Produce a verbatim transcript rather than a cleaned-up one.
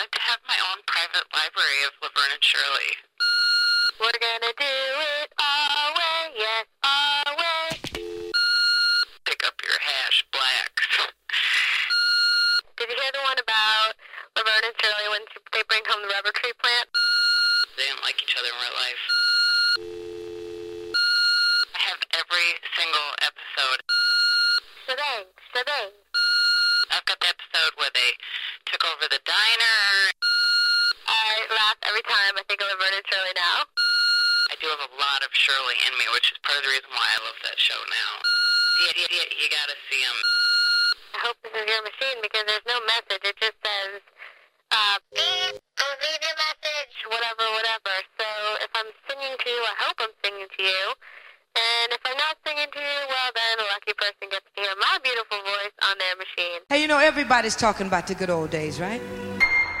wanted to have my own private library of Laverne and Shirley. We're gonna do it our way, yes, our way. Pick up your hash blacks. Did you hear the one about Laverne and Shirley when they bring home the rubber tree plant? They didn't like each other in real life. I have every single episode. Shebang, shebang. I've got the episode where they took over the diner. I laugh every time I think of Laverne and Shirley now. I do have a lot of Shirley in me, which is part of the reason why I love that show now. Yeah, yeah, yeah, you gotta see them. I hope this is your machine because there's no message. It just says, uh, beep, I'll leave your message, whatever, whatever. So if I'm singing to you, I hope I'm singing to you. And if I'm not singing to you, well, then a lucky person gets to hear my beautiful voice on their machine. Hey, you know, everybody's talking about the good old days, right?